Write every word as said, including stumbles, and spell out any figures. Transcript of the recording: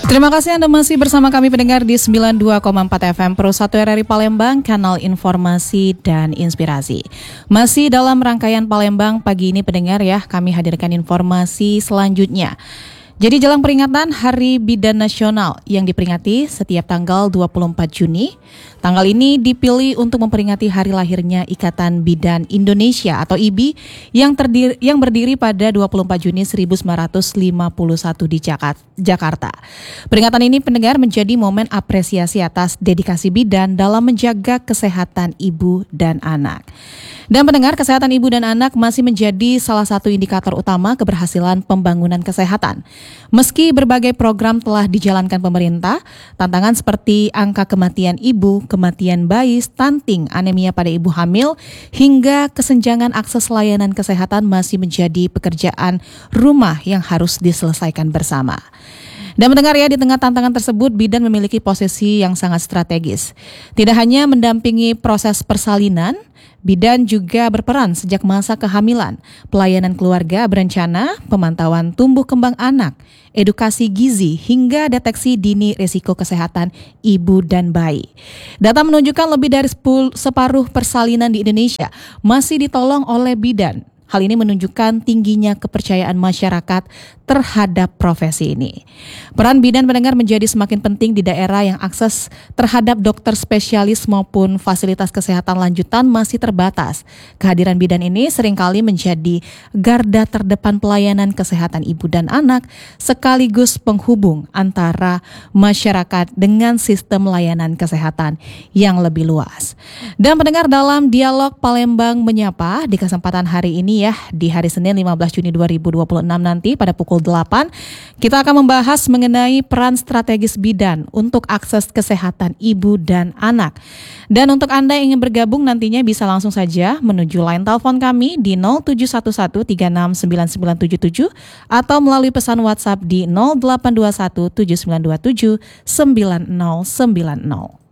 Terima kasih Anda masih bersama kami pendengar di sembilan puluh dua koma empat F M Pro satu R R I Palembang, kanal informasi dan inspirasi. Masih dalam rangkaian Palembang pagi ini pendengar ya, kami hadirkan informasi selanjutnya. Jadi jelang peringatan Hari Bidan Nasional yang diperingati setiap tanggal dua puluh empat Juni, tanggal ini dipilih untuk memperingati hari lahirnya Ikatan Bidan Indonesia atau I B I yang terdiri yang berdiri pada dua puluh empat Juni seribu sembilan ratus lima puluh satu di Jakarta. Peringatan ini pendengar menjadi momen apresiasi atas dedikasi bidan dalam menjaga kesehatan ibu dan anak. Dan pendengar, kesehatan ibu dan anak masih menjadi salah satu indikator utama keberhasilan pembangunan kesehatan. Meski berbagai program telah dijalankan pemerintah, tantangan seperti angka kematian ibu, kematian bayi, stunting, anemia pada ibu hamil, hingga kesenjangan akses layanan kesehatan masih menjadi pekerjaan rumah yang harus diselesaikan bersama. Dan mendengar ya, di tengah tantangan tersebut, bidan memiliki posisi yang sangat strategis. Tidak hanya mendampingi proses persalinan, bidan juga berperan sejak masa kehamilan, pelayanan keluarga berencana, pemantauan tumbuh kembang anak, edukasi gizi, hingga deteksi dini risiko kesehatan ibu dan bayi. Data menunjukkan lebih dari separuh persalinan di Indonesia masih ditolong oleh bidan. Hal ini menunjukkan tingginya kepercayaan masyarakat terhadap profesi ini. Peran bidan pendengar menjadi semakin penting di daerah yang akses terhadap dokter spesialis maupun fasilitas kesehatan lanjutan masih terbatas. Kehadiran bidan ini seringkali menjadi garda terdepan pelayanan kesehatan ibu dan anak, sekaligus penghubung antara masyarakat dengan sistem layanan kesehatan yang lebih luas. Dan pendengar, dalam dialog Palembang Menyapa di kesempatan hari ini ya, di hari Senin lima belas Juni dua ribu dua puluh enam nanti pada pukul delapan, kita akan membahas mengenai peran strategis bidan untuk akses kesehatan ibu dan anak. Dan untuk Anda yang ingin bergabung nantinya bisa langsung saja menuju line telepon kami di nol tujuh satu satu tiga enam sembilan sembilan tujuh tujuh atau melalui pesan WhatsApp di nol delapan dua satu tujuh sembilan dua tujuh sembilan nol sembilan nol.